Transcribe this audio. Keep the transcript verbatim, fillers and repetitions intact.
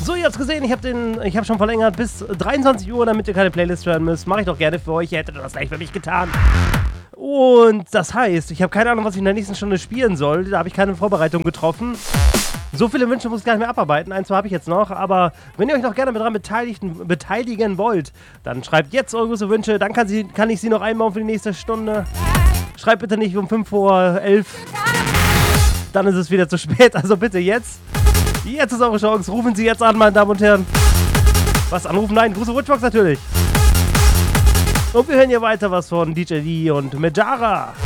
So, ihr habt's gesehen, ich habe den, ich habe schon verlängert bis dreiundzwanzig Uhr, damit ihr keine Playlist hören müsst. Mache ich doch gerne für euch, ihr hättet das gleich für mich getan. Und das heißt, ich habe keine Ahnung, was ich in der nächsten Stunde spielen soll. Da habe ich keine Vorbereitung getroffen. So viele Wünsche muss ich gar nicht mehr abarbeiten. Ein, zwei habe ich jetzt noch. Aber wenn ihr euch noch gerne daran beteiligen, beteiligen wollt, dann schreibt jetzt eure große Wünsche. Dann kann, sie, kann ich sie noch einbauen für die nächste Stunde. Schreibt bitte nicht um fünf vor elf. Dann ist es wieder zu spät. Also bitte jetzt. Jetzt ist eure Chance. Rufen Sie jetzt an, meine Damen und Herren. Was anrufen? Nein, große Wunschbox natürlich. Und wir hören hier weiter was von D J D und Mejara.